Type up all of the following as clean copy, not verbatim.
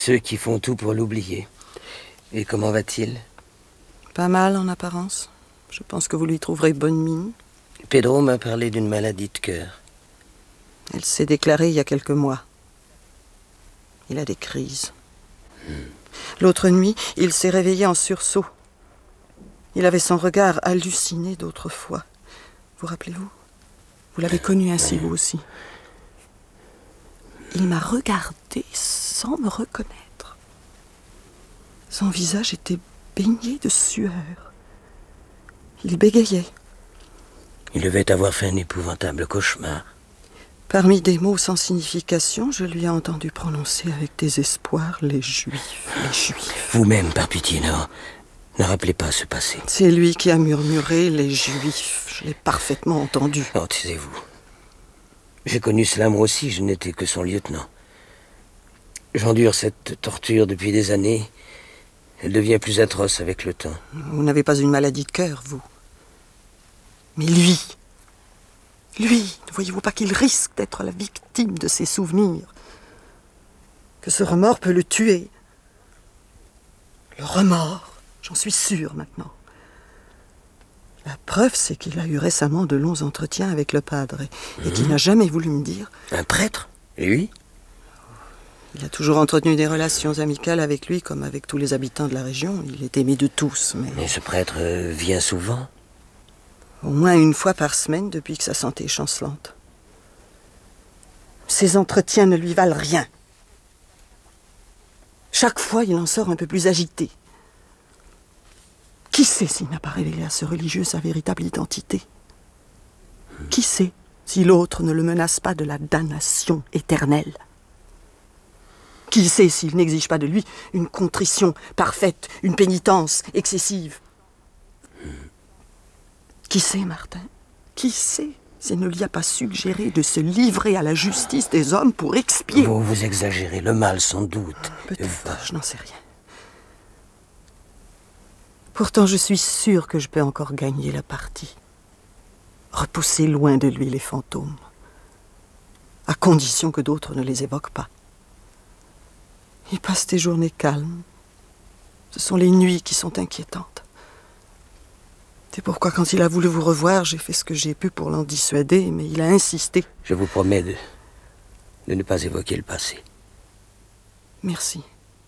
Ceux qui font tout pour l'oublier. Et comment va-t-il? Pas mal en apparence. Je pense que vous lui trouverez bonne mine. Pedro m'a parlé d'une maladie de cœur. Elle s'est déclarée il y a quelques mois. Il a des crises. L'autre nuit, il s'est réveillé en sursaut. Il avait son regard halluciné d'autrefois. Vous rappelez-vous? Vous l'avez connu ainsi, vous aussi. Il m'a regardé sans me reconnaître. Son visage était baigné de sueur. Il bégayait. Il devait avoir fait un épouvantable cauchemar. Parmi des mots sans signification, je lui ai entendu prononcer avec désespoir les Juifs, les Juifs. Vous-même, par pitié, ne rappelez pas ce passé. C'est lui qui a murmuré les Juifs. Je l'ai parfaitement entendu. Oh, taisez-vous. J'ai connu cela moi aussi, je n'étais que son lieutenant. J'endure cette torture depuis des années. Elle devient plus atroce avec le temps. Vous n'avez pas une maladie de cœur, vous. Mais lui, ne voyez-vous pas qu'il risque d'être la victime de ses souvenirs? Que ce remords peut le tuer. Le remords, j'en suis sûre maintenant. La preuve, c'est qu'il a eu récemment de longs entretiens avec le padre et qu'il n'a jamais voulu me dire... Un prêtre? Et lui? Il a toujours entretenu des relations amicales avec lui, comme avec tous les habitants de la région. Il est aimé de tous, mais... Mais ce prêtre vient souvent? Au moins une fois par semaine depuis que sa santé est chancelante. Ces entretiens ne lui valent rien. Chaque fois, il en sort un peu plus agité. Qui sait s'il n'a pas révélé à ce religieux sa véritable identité? Qui sait si l'autre ne le menace pas de la damnation éternelle? Qui sait s'il n'exige pas de lui une contrition parfaite, une pénitence excessive? Qui sait, Martin? Qui sait s'il ne lui a pas suggéré de se livrer à la justice des hommes pour expier? Vous exagérez, le mal sans doute. Peut-être, je n'en sais rien. Pourtant, je suis sûre que je peux encore gagner la partie. Repousser loin de lui les fantômes. À condition que d'autres ne les évoquent pas. Il passe des journées calmes. Ce sont les nuits qui sont inquiétantes. C'est pourquoi, quand il a voulu vous revoir, j'ai fait ce que j'ai pu pour l'en dissuader, mais il a insisté. Je vous promets de ne pas évoquer le passé. Merci.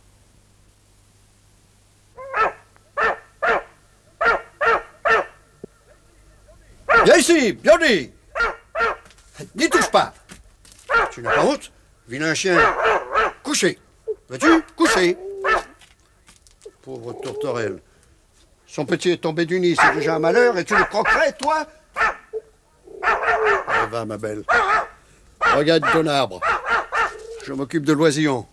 Viens ici, Birdie! N'y touche pas! Tu n'as pas honte? Vilain chien! Couché! Veux-tu? Couché! Pauvre tourterelle. Son petit est tombé du nid, c'est déjà un malheur, et tu le croquerais, toi? Allez, va, ma belle. Regarde ton arbre. Je m'occupe de l'oisillon.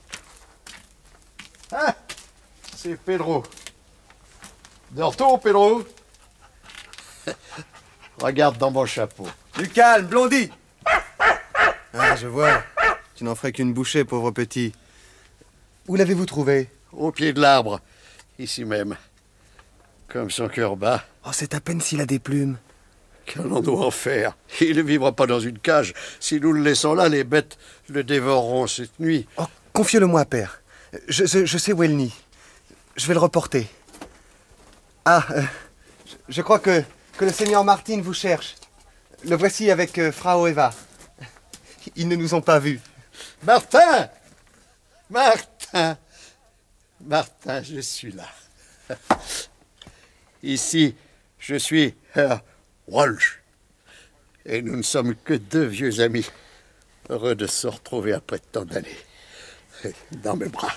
Ah! C'est Pedro. De retour, Pedro? Regarde dans mon chapeau. Du calme, Blondie! Ah, je vois. Tu n'en ferais qu'une bouchée, pauvre petit. Où l'avez-vous trouvé? Au pied de l'arbre, ici même. Comme son cœur bat. Oh, c'est à peine s'il a des plumes. Qu'en doit en faire? Il ne vivra pas dans une cage. Si nous le laissons là, les bêtes le dévoreront cette nuit. Oh, confiez-le-moi, père. Je sais où est le nid. Je vais le reporter. Ah, je crois que le seigneur Martin vous cherche. Le voici avec Frau Eva. Ils ne nous ont pas vus. Martin! Martin! Martin, je suis là. Ici, je suis Herr Walsh. Et nous ne sommes que deux vieux amis. Heureux de se retrouver après tant d'années. Dans mes bras.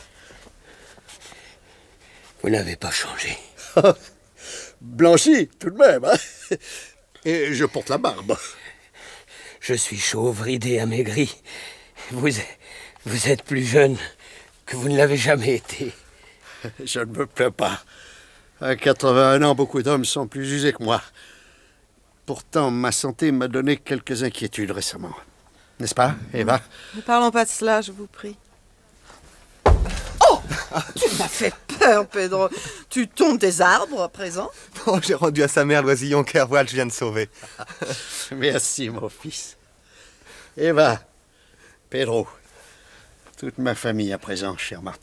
Vous n'avez pas changé. Blanchi, tout de même, hein? Et je porte la barbe. Je suis chauve, ridé, amaigri. Vous êtes plus jeune que vous ne l'avez jamais été. Je ne me plains pas. À 81 ans, beaucoup d'hommes sont plus usés que moi. Pourtant, ma santé m'a donné quelques inquiétudes récemment. N'est-ce pas, Eva? Ne parlons pas de cela, je vous prie. Oh! Tu m'as fait peur, Pedro. Tu tombes des arbres à présent? Oh, j'ai rendu à sa mère l'oisillon qu'Herr Walsh vient de sauver. Merci, mon fils. Eva, Pedro, toute ma famille à présent, cher Martin.